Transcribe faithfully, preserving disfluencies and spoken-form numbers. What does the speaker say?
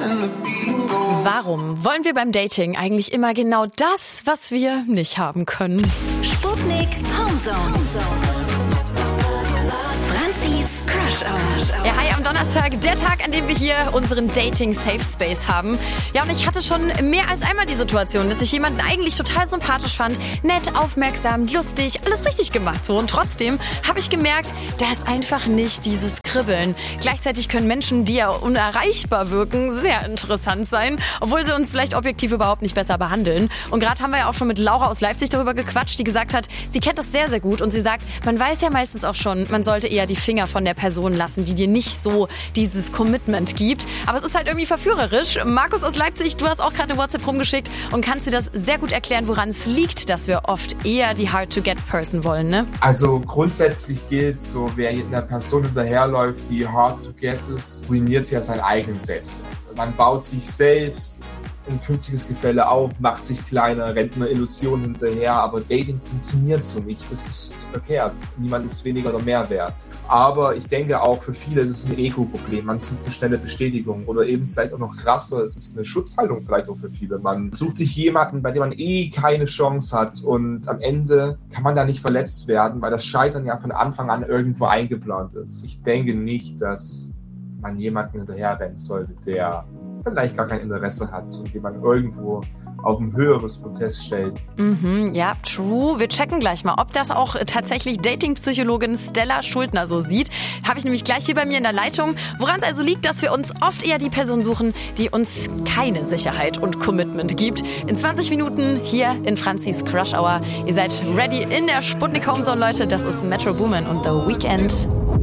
Warum wollen wir beim Dating eigentlich immer genau das, was wir nicht haben können? Sputnik Homezone. Franzis Crush Hour. Ja, hi am Donnerstag, der Tag, an dem wir hier unseren Dating-Safe-Space haben. Ja, und ich hatte schon mehr als einmal die Situation, dass ich jemanden eigentlich total sympathisch fand, nett, aufmerksam, lustig, alles richtig gemacht so. Und trotzdem habe ich gemerkt, da ist einfach nicht dieses Kribbeln. Gleichzeitig können Menschen, die ja unerreichbar wirken, sehr interessant sein, obwohl sie uns vielleicht objektiv überhaupt nicht besser behandeln. Und gerade haben wir ja auch schon mit Laura aus Leipzig darüber gequatscht, die gesagt hat, sie kennt das sehr, sehr gut. Und sie sagt, man weiß ja meistens auch schon, man sollte eher die Finger von der Person lassen, die dir nicht so dieses Commitment gibt. Aber es ist halt irgendwie verführerisch. Markus aus Leipzig, du hast auch gerade eine WhatsApp rumgeschickt und kannst dir das sehr gut erklären, woran es liegt, dass wir oft eher die Hard-to-Get-Person wollen, ne? Also grundsätzlich gilt so, wer einer Person hinterherläuft, die hard-to-get ist, ruiniert ja sein eigenes Selbst. Man baut sich selbst ein künstliches Gefälle auf, macht sich kleiner, rennt einer Illusion hinterher, aber Dating funktioniert so nicht. Das ist verkehrt. Niemand ist weniger oder mehr wert. Aber ich denke auch für viele ist es ein Ego-Problem. Man sucht eine schnelle Bestätigung oder eben vielleicht auch noch krasser, es ist eine Schutzhaltung vielleicht auch für viele. Man sucht sich jemanden, bei dem man eh keine Chance hat und am Ende kann man da nicht verletzt werden, weil das Scheitern ja von Anfang an irgendwo eingeplant ist. Ich denke nicht, dass man jemanden hinterherrennen sollte, der vielleicht gar kein Interesse hat und den man irgendwo auf ein höheres Protest stellt. Mhm, ja, true. Wir checken gleich mal, ob das auch tatsächlich Dating-Psychologin Stella Schuldner so sieht. Habe ich nämlich gleich hier bei mir in der Leitung. Woran es also liegt, dass wir uns oft eher die Person suchen, die uns keine Sicherheit und Commitment gibt. In zwanzig Minuten hier in Franzis Crush Hour. Ihr seid ready in der Sputnik Homezone, Leute. Das ist Metro Boomin und The Weeknd.